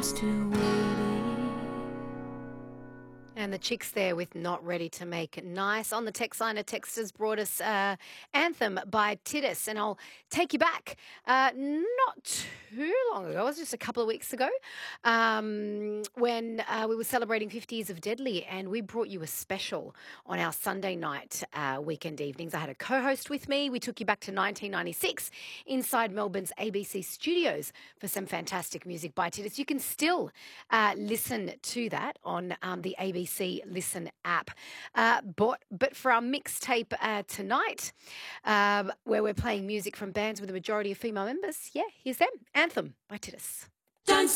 still waiting. And the chicks there with Not Ready to Make It Nice. On the text line, a texter's brought us Anthem by Titus. And I'll take you back not too long ago, it was just a couple of weeks ago, when we were celebrating 50 years of Deadly, and we brought you a special on our Sunday night weekend evenings. I had a co-host with me. We took you back to 1996 inside Melbourne's ABC studios for some fantastic music by Titus. You can still listen to that on the ABC Listen app. But for our mixtape tonight, where we're playing music from bands with a majority of female members, yeah, here's them. Anthem by Titus.